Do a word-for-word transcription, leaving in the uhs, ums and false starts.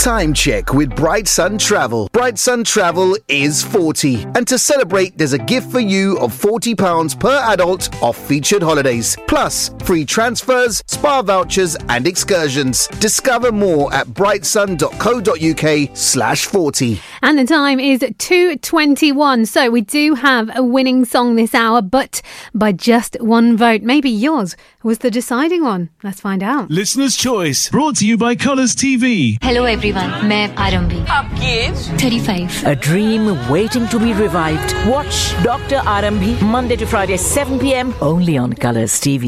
Time check with Bright Sun Travel. Bright Sun Travel is forty. And to celebrate, there's a gift for you of forty pounds per adult off featured holidays. Plus, free transfers, spa vouchers and excursions. Discover more at brightsun.co.uk slash 40. And the time is two twenty-one. So we do have a winning song this hour, but by just one vote. Maybe yours was the deciding one. Let's find out. Listener's Choice, brought to you by Colours T V. Hello everyone, मैं आरंभी. आपकी as thirty-five. A dream waiting to be revived. Watch Doctor Arambhi Monday to Friday, seven p.m. only on Colours T V.